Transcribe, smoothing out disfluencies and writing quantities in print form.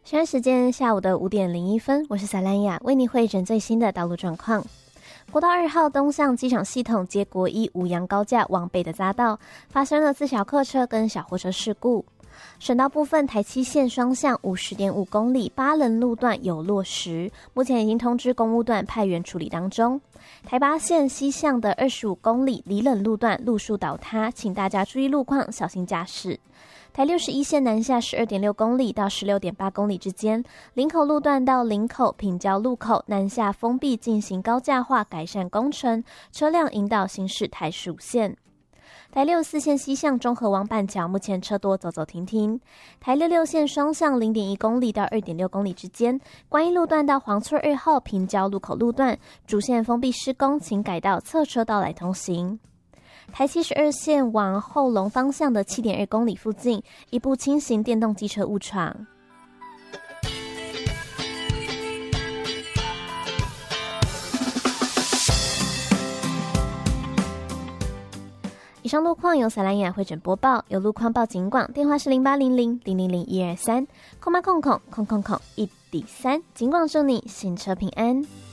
现在时间下午的5点01分，我是萨兰雅，为你汇整最新的道路状况。国道2号东向机场系统接国一五杨高架往北的匝道，发生了自小客车跟小货车事故。省道部分，台七线双向50.5公里巴仑路段有落石，目前已经通知公务段派员处理当中。台八线西向的25公里里冷路段路树倒塌，请大家注意路况，小心驾驶。台61线南下12.6公里到16.8公里之间，林口路段到林口平交路口南下封闭进行高架化改善工程，车辆引导行驶台15线。台64线西向中和往板桥，目前车多走走停停。台66线双向0.1公里到2.6公里之间，观音路段到黄厝2号平交路口路段主线封闭施工，请改道侧车道来通行。台72线往后龙方向的7.2公里附近，一部轻型电动机车误闯。以上路况由撒兰雅汇整播报，有路况报警广，电话是0800000123，空1D3，警广祝你行车平安。